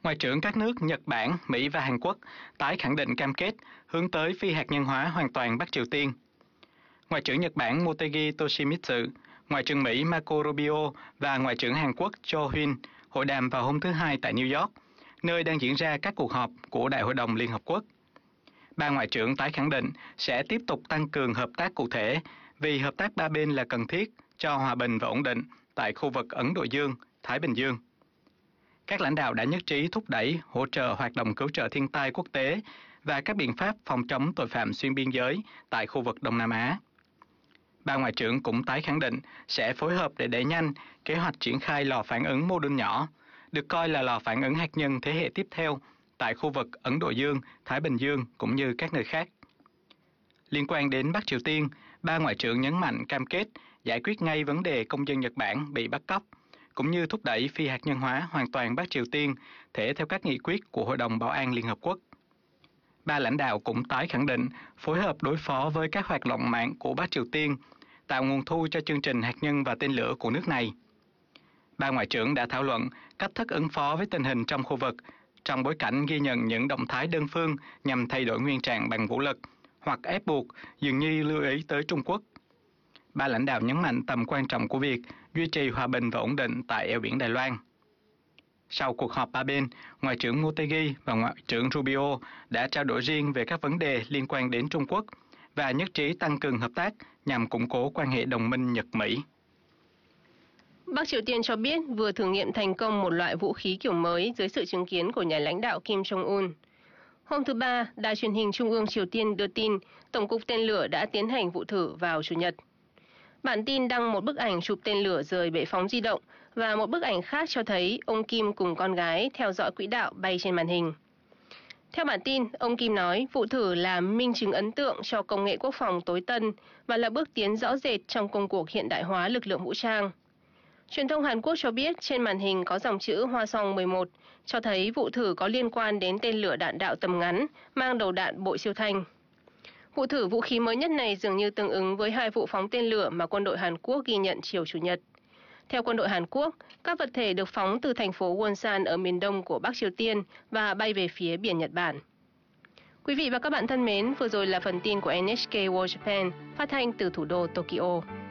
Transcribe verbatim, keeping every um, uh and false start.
Ngoại trưởng các nước Nhật Bản, Mỹ và Hàn Quốc tái khẳng định cam kết hướng tới phi hạt nhân hóa hoàn toàn Bắc Triều Tiên. Ngoại trưởng Nhật Bản Motegi Toshimitsu, Ngoại trưởng Mỹ Marco Rubio và Ngoại trưởng Hàn Quốc Cho Hyun hội đàm vào hôm thứ Hai tại New York, nơi đang diễn ra các cuộc họp của Đại hội đồng Liên Hợp Quốc. Ba ngoại trưởng tái khẳng định sẽ tiếp tục tăng cường hợp tác cụ thể vì hợp tác ba bên là cần thiết cho hòa bình và ổn định tại khu vực Ấn Độ Dương, Thái Bình Dương. Các lãnh đạo đã nhất trí thúc đẩy hỗ trợ hoạt động cứu trợ thiên tai quốc tế và các biện pháp phòng chống tội phạm xuyên biên giới tại khu vực Đông Nam Á. Ba ngoại trưởng cũng tái khẳng định sẽ phối hợp để đẩy nhanh kế hoạch triển khai lò phản ứng mô đun nhỏ, được coi là lò phản ứng hạt nhân thế hệ tiếp theo tại khu vực Ấn Độ Dương, Thái Bình Dương cũng như các nơi khác. Liên quan đến Bắc Triều Tiên, ba ngoại trưởng nhấn mạnh cam kết giải quyết ngay vấn đề công dân Nhật Bản bị bắt cóc, cũng như thúc đẩy phi hạt nhân hóa hoàn toàn Bắc Triều Tiên thể theo các nghị quyết của Hội đồng Bảo an Liên Hợp Quốc. Ba lãnh đạo cũng tái khẳng định phối hợp đối phó với các hoạt động mạng của Bắc Triều Tiên, tạo nguồn thu cho chương trình hạt nhân và tên lửa của nước này. Ba ngoại trưởng đã thảo luận cách thức ứng phó với tình hình trong khu vực, trong bối cảnh ghi nhận những động thái đơn phương nhằm thay đổi nguyên trạng bằng vũ lực hoặc ép buộc dường như lưu ý tới Trung Quốc. Ba lãnh đạo nhấn mạnh tầm quan trọng của việc duy trì hòa bình và ổn định tại eo biển Đài Loan. Sau cuộc họp ba bên, Ngoại trưởng Motegi và Ngoại trưởng Rubio đã trao đổi riêng về các vấn đề liên quan đến Trung Quốc và nhất trí tăng cường hợp tác nhằm củng cố quan hệ đồng minh Nhật-Mỹ. Bắc Triều Tiên cho biết vừa thử nghiệm thành công một loại vũ khí kiểu mới dưới sự chứng kiến của nhà lãnh đạo Kim Jong-un. Hôm thứ Ba, Đài truyền hình Trung ương Triều Tiên đưa tin Tổng cục tên lửa đã tiến hành vụ thử vào Chủ nhật. Bản tin đăng một bức ảnh chụp tên lửa rời bệ phóng di động và một bức ảnh khác cho thấy ông Kim cùng con gái theo dõi quỹ đạo bay trên màn hình. Theo bản tin, ông Kim nói vụ thử là minh chứng ấn tượng cho công nghệ quốc phòng tối tân và là bước tiến rõ rệt trong công cuộc hiện đại hóa lực lượng vũ trang. Truyền thông Hàn Quốc cho biết trên màn hình có dòng chữ Hoa Song mười một, cho thấy vụ thử có liên quan đến tên lửa đạn đạo tầm ngắn mang đầu đạn bội siêu thanh. Vụ thử vũ khí mới nhất này dường như tương ứng với hai vụ phóng tên lửa mà quân đội Hàn Quốc ghi nhận chiều Chủ nhật. Theo quân đội Hàn Quốc, các vật thể được phóng từ thành phố Wonsan ở miền đông của Bắc Triều Tiên và bay về phía biển Nhật Bản. Quý vị và các bạn thân mến, vừa rồi là phần tin của en hát kê World Japan phát thanh từ thủ đô Tokyo.